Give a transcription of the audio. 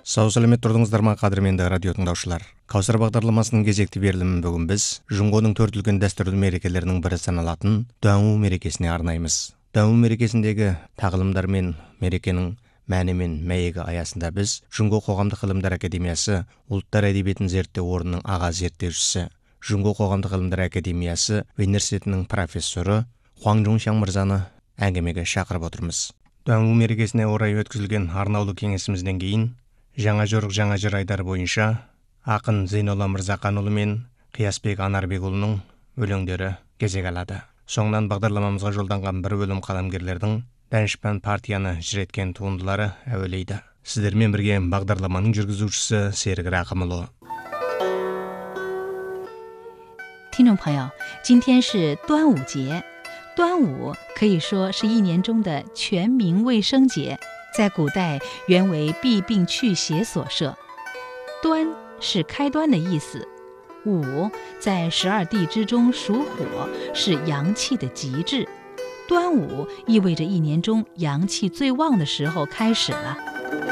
Сау сәлемет тұрдыңыздар ма, қадірменді радио тыңдаушылар. Каусар бағдарламасының кезекті берілімін бүгін біз Жұңғоның төрт үлкен дәстүрлі мерекелерінің бірі саналатын Дуаңу мерекесіне арнаймыз. Дуаңу мерекесіндегі тағылымдар мен мерекенің мәні мен мәйегі аясында біз Жұңго қоғамдық ғылымдар академиясы ұлттар әдебиетін зерттеу орнының аға зерттеушісі, Жұңго қоғамдық ғылымдар академиясы университетінің профессоры Хуаң Жуншан мырзаны әңгімеге шақырып отырмыз. Дуаңу мерекесіне орай өткізілген арнаулы кеңесімізден кейін Жаңа жорық жаңа жыр айдары бойынша ақын Зейнолла Мырзақанұлы мен Қиясбек Анарбекұлының өлеңдері кезек алады. Соңынан бағдарламамызға жолданған бір бөлім қаламгерлердің Данышпан партияны жыр еткен туындылары әуелейді. Сіздермен бірге бағдарламаның жүргізушісі Серік Рақымұлы. 听众朋友，今天是端午节。端午可以说是一年中的全民卫生节。 在古代原为避病祛邪所设，端是开端的意思。午在12地支中属火，是阳气的极致。端午意味着一年中阳气最旺的时候开始了。